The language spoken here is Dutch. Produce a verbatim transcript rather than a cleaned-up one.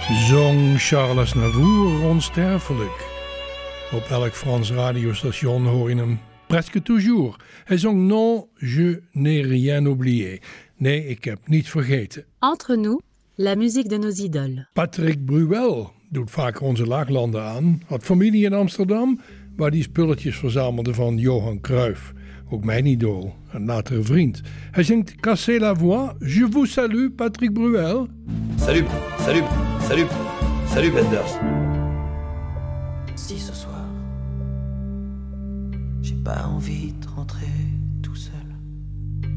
Zong Charles Navour onsterfelijk. Op elk Frans radiostation hoor je hem presque toujours. Hij zong Non, je n'ai rien oublié. Nee, ik heb niet vergeten. Entre nous, la musique de nos idoles. Patrick Bruel doet vaak onze laaglanden aan. Had familie in Amsterdam, waar die spulletjes verzamelde van Johan Cruijff. Ook mijn idool, een latere vriend. Hij zingt Cassez la voix, je vous salue, Patrick Bruel. Salut, salut, salut, salut Benders. Si ce soir, j'ai pas envie de rentrer.